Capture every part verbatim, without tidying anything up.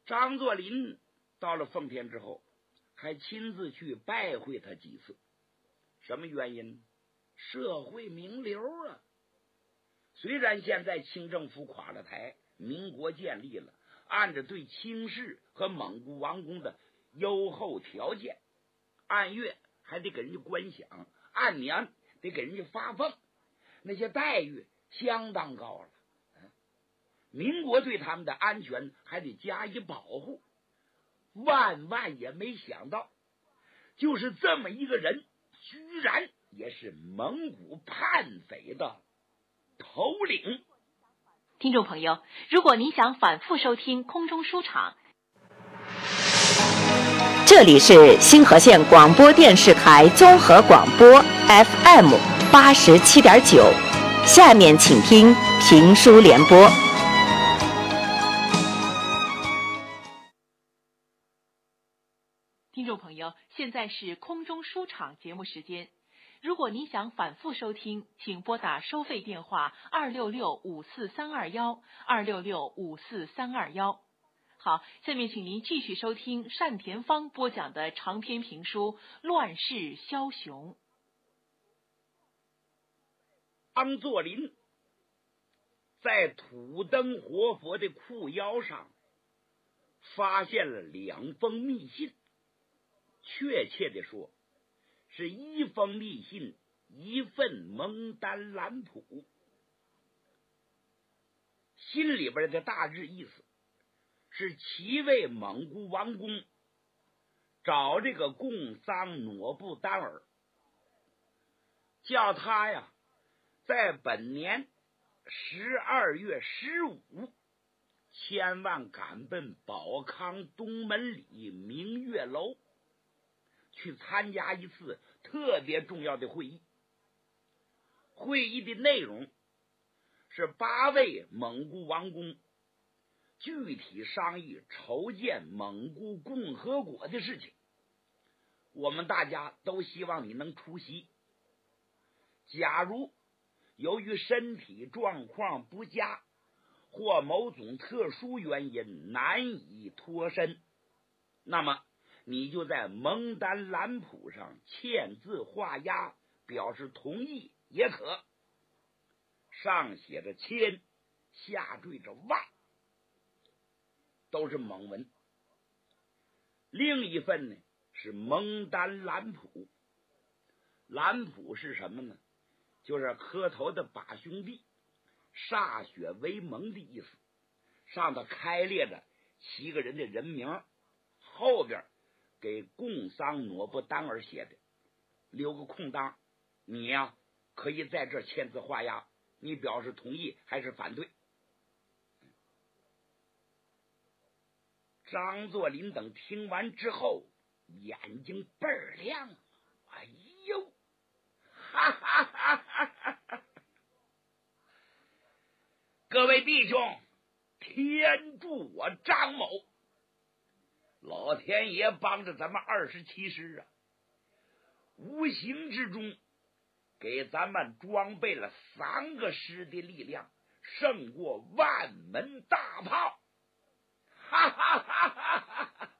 张作霖到了奉天之后，还亲自去拜会他几次。什么原因？社会名流啊！虽然现在清政府垮了台，民国建立了，按着对清室和蒙古王公的优厚条件，按月还得给人家官饷，按年得给人家发俸，那些待遇相当高了。民国对他们的安全还得加以保护。万万也没想到，就是这么一个人，居然也是蒙古叛匪的头领。 听众朋友，如果您想反复收听空中书场， 这里是新河县广播电视台综合广播 F M 八十七点九，下面请听评书联播。 听众朋友，现在是空中书场节目时间。如果您想反复收听，请拨打收费电话二六六五四三二幺二六六五四三二幺。好，下面请您继续收听单田芳播讲的长篇评书《乱世枭雄》。 张作霖在土灯活佛的裤腰上发现了两封密信，确切的说，是一封密信，一份蒙丹兰谱。信里边的大致意思是，七位蒙古王公找这个贡桑努布丹尔，叫他呀在本年十二月十五千万赶奔保康东门里明月楼，去参加一次特别重要的会议。会议的内容是八位蒙古王公具体商议筹建蒙古共和国的事情，我们大家都希望你能出席。假如由于身体状况不佳或某种特殊原因难以脱身，那么你就在蒙丹兰谱上签字画押，表示同意也可。上写着签，下缀着万，都是蒙文。另一份呢是蒙丹兰谱。兰谱是什么呢？就是磕头的把兄弟，歃血为盟的意思。上头开列着七个人的人名，后边给贡桑努布丹尔写的，留个空档，你呀、啊、可以在这签字画押，你表示同意还是反对。张作霖等听完之后，眼睛倍儿亮，哎呦，哈哈哈哈哈哈！各位弟兄，天助我张某！老天爷帮着咱们二十七师啊，无形之中给咱们装备了三个师的力量，胜过万门大炮！哈哈哈哈哈哈！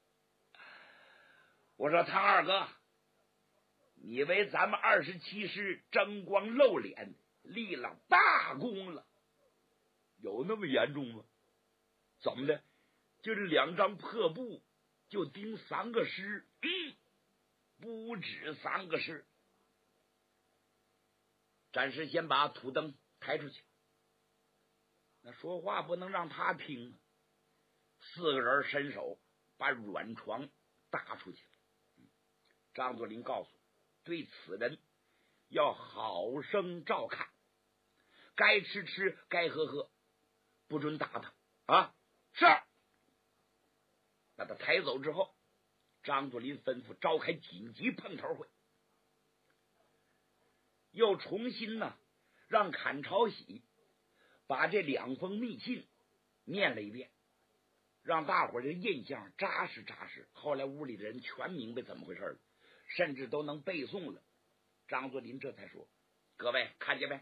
我说唐二哥，你为咱们二十七师争光露脸，立了大功了。有那么严重吗？怎么的？就是两张破布就盯三个师？嗯，不止三个师。暂时先把土灯抬出去，那说话不能让他听。四个人伸手把软床搭出去。张作霖告诉对此人要好生照看，该吃吃，该喝喝，不准打他啊！是。把他抬走之后，张作霖吩咐召开紧急碰头会，又重新呢让坎朝喜把这两封密信念了一遍，让大伙儿的印象扎实扎实。后来屋里的人全明白怎么回事了，甚至都能背诵了。张作霖这才说：“各位看见没？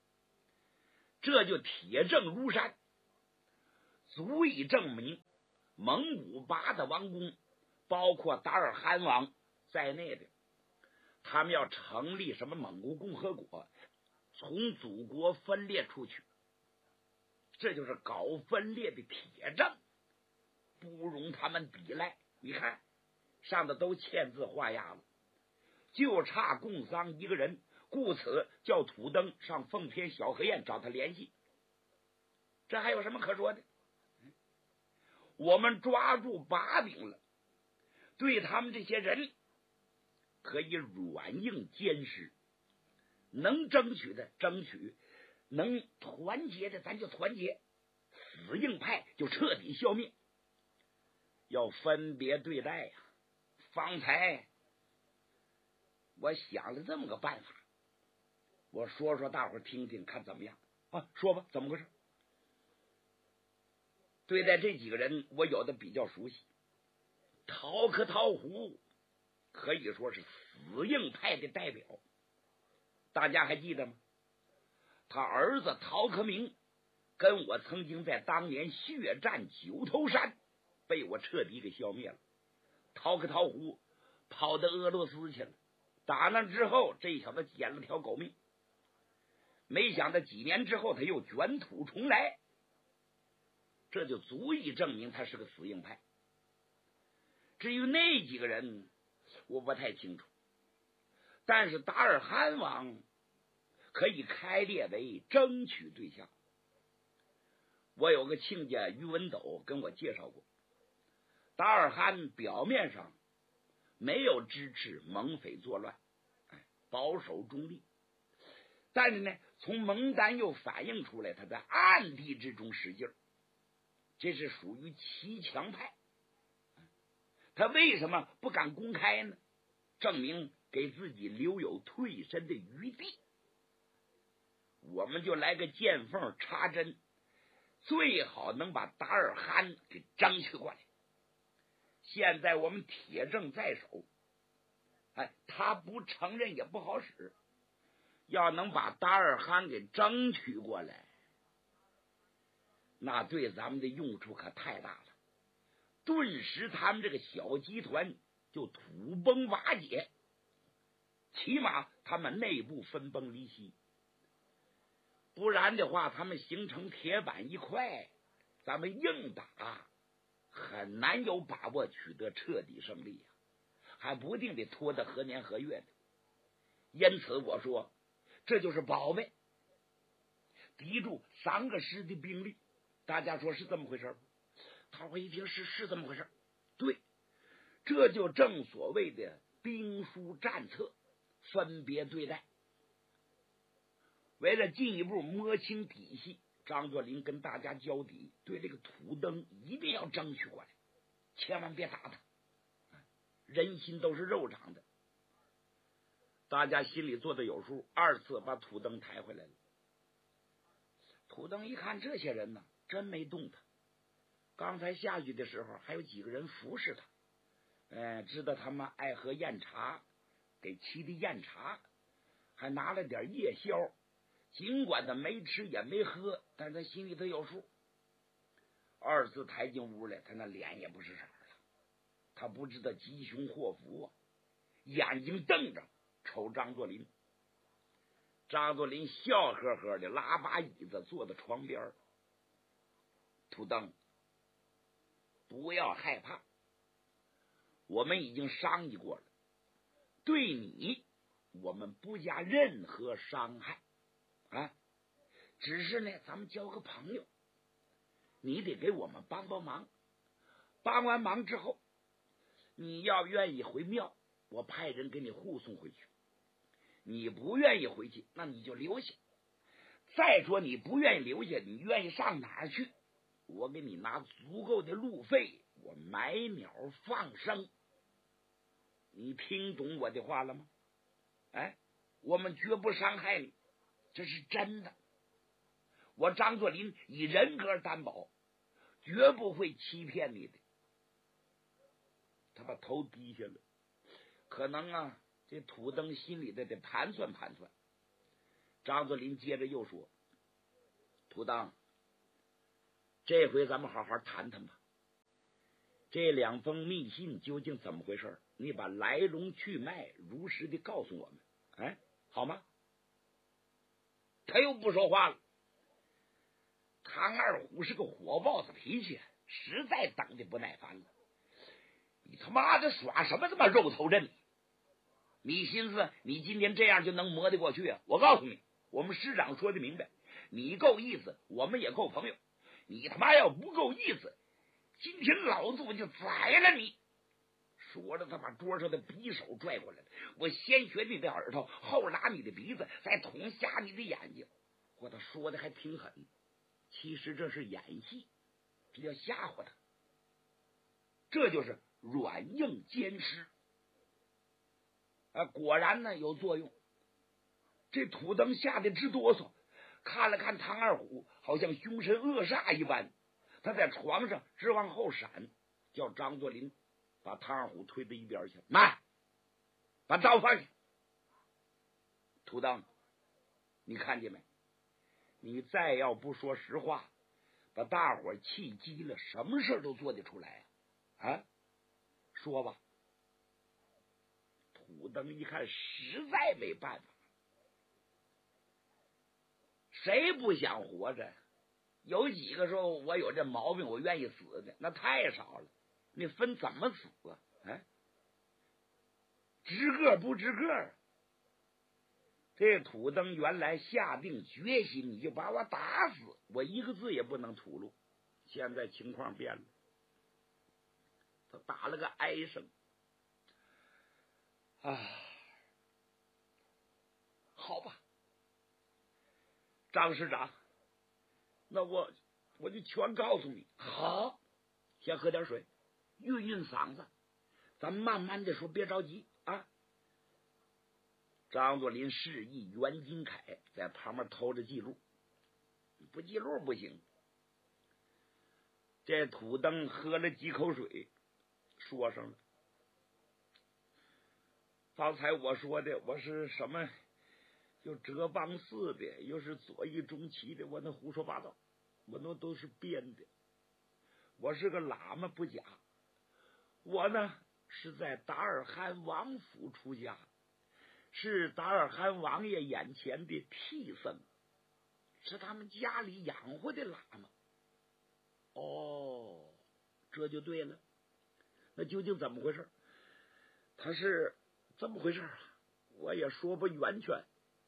这就铁证如山，足以证明蒙古八大王公，包括达尔罕王在内的，他们要成立什么蒙古共和国，从祖国分裂出去，这就是搞分裂的铁证，不容他们抵赖。你看上的都签字画押了，就差共桑一个人，故此叫土登上奉天小河堰找他联系。这还有什么可说的？我们抓住把柄了，对他们这些人可以软硬兼施，能争取的争取，能团结的咱就团结，死硬派就彻底消灭。要分别对待呀、啊！方才我想了这么个办法，我说说大伙听听看怎么样啊？说吧，怎么回事？对待这几个人，我有的比较熟悉。陶克陶胡可以说是死硬派的代表，大家还记得吗？他儿子陶克明跟我曾经在当年血战九头山，被我彻底给消灭了。陶克陶胡跑到俄罗斯去了，打那之后，这小子捡了条狗命。没想到几年之后，他又卷土重来，这就足以证明他是个死硬派。至于那几个人，我不太清楚，但是达尔罕王可以开列为争取对象。我有个亲家于文斗跟我介绍过，达尔罕表面上没有支持蒙匪作乱，保守中立，但是呢，从蒙丹又反映出来他在暗地之中使劲儿，这是属于骑墙派。他为什么不敢公开呢？证明给自己留有退身的余地。我们就来个见缝插针，最好能把达尔罕给争取过来。现在我们铁证在手，哎，他不承认也不好使。要能把达尔罕给争取过来，那对咱们的用处可太大了。顿时他们这个小集团就土崩瓦解，起码他们内部分崩离析，不然的话他们形成铁板一块，咱们硬打很难有把握取得彻底胜利呀、啊，还不定得拖到何年何月呢。因此我说这就是宝贝，敌住三个师的兵力。大家说是这么回事？他说一听是是这么回事，对，这就正所谓的兵书战策，分别对待。为了进一步摸清底细，张作霖跟大家交底，对这个土登一定要争取过来，千万别打他，人心都是肉长的。大家心里做的有数，二次把土登抬回来了。土登一看这些人呢，真没动他。刚才下去的时候还有几个人服侍他，呃，知道他们爱喝酽茶，给沏的酽茶，还拿了点夜宵。尽管他没吃也没喝，但是他心里头有数。二次抬进屋来，他那脸也不是色了，他不知道吉凶祸福啊，眼睛瞪着瞅张作霖。张作霖笑呵呵的拉把椅子坐在床边。土登，不要害怕，我们已经商议过了，对你我们不加任何伤害啊，只是呢咱们交个朋友，你得给我们帮帮忙，帮完忙之后你要愿意回庙，我派人给你护送回去，你不愿意回去那你就留下，再说你不愿意留下，你愿意上哪儿去，我给你拿足够的路费，我买鸟放生。你听懂我的话了吗？哎，我们绝不伤害你，这是真的。我张作霖以人格担保，绝不会欺骗你的。他把头低下了，可能啊，这土登心里的得盘算盘算。张作霖接着又说：“土登，这回咱们好好谈谈吧。 这两封密信究竟怎么回事？你把来龙去脉如实的告诉我们，哎，好吗？他又不说话了。唐二虎是个火爆子脾气，实在等的不耐烦了。你他妈的耍什么他妈肉头阵？你寻思你今天这样就能磨得过去啊？我告诉你，我们师长说的明白，你够意思，我们也够朋友。你他妈要不够意思，今天老子我就宰了你！说着，他把桌上的匕首拽过来了。我先学你的耳朵，后拉你的鼻子，再捅瞎你的眼睛。我他说的还挺狠，其实这是演戏，这叫吓唬他。这就是软硬兼施。啊，果然呢有作用。这土登吓得直哆嗦，看了看唐二虎，好像凶神恶煞一般。他在床上直往后闪，叫张作霖把唐二虎推到一边去。慢，把刀放下。土登，你看见没？你再要不说实话，把大伙气急了，什么事都做得出来啊！啊，说吧。土登一看，实在没办法。谁不想活着？有几个说我有这毛病，我愿意死的，那太少了。你分怎么死啊？哎，值个不值个？这土登原来下定决心，你就把我打死，我一个字也不能吐露。现在情况变了，他打了个哀声。啊，好吧，张师长，那我我就全告诉你。好，先喝点水，运运嗓子，咱慢慢的说，别着急啊。张作霖示意袁金凯在旁边偷着记录，不记录不行。这土登喝了几口水，说上了。方才我说的我是什么，又哲蚌寺的，又是左翼中旗的，我那胡说八道，我那都是编的。我是个喇嘛不假，我呢是在达尔罕王府出家，是达尔罕王爷眼前的替僧，是他们家里养活的喇嘛。哦，这就对了。那究竟怎么回事？他是这么回事啊，我也说不圆全。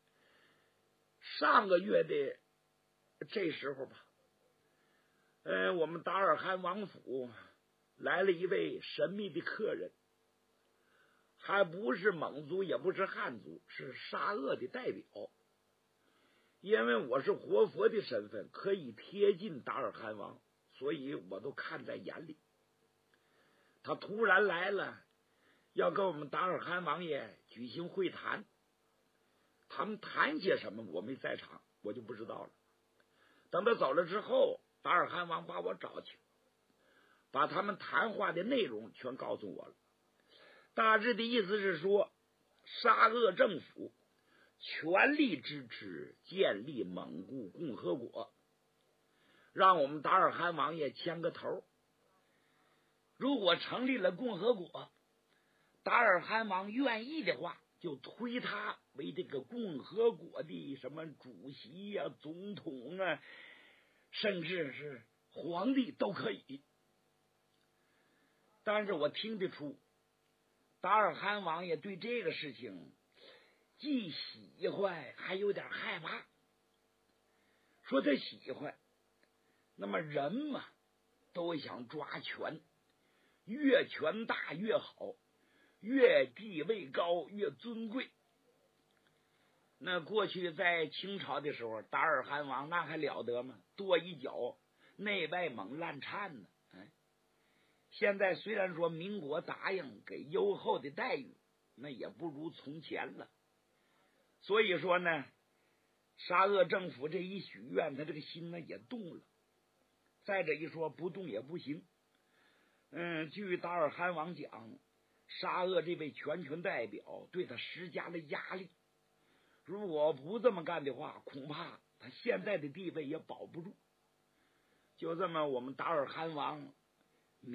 上个月的这时候吧，呃，我们达尔罕王府来了一位神秘的客人，还不是蒙族，也不是汉族，是沙俄的代表。因为我是活佛的身份，可以贴近达尔罕王，所以我都看在眼里。他突然来了，要跟我们达尔罕王爷举行会谈。他们谈些什么我没在场，我就不知道了。等他走了之后，达尔罕王把我找去，把他们谈话的内容全告诉我了。大致的意思是说，沙俄政府全力支持建立蒙古共和国，让我们达尔罕王爷牵个头。如果成立了共和国，达尔罕王愿意的话，就推他为这个共和国的什么主席呀、啊、总统啊，甚至是皇帝都可以。但是我听得出，达尔罕王爷对这个事情既喜欢还有点害怕。说他喜欢，那么人嘛都想抓权，越权大越好，越地位高越尊贵。那过去在清朝的时候，达尔罕王那还了得吗？跺一脚内外蒙乱颤呢。哎，现在虽然说民国答应给优厚的待遇，那也不如从前了。所以说呢，沙俄政府这一许愿，他这个心呢也动了。再者一说，不动也不行。嗯，据达尔罕王讲，沙俄这位全权代表对他施加了压力，如果不这么干的话，恐怕他现在的地位也保不住。就这么，我们达尔罕王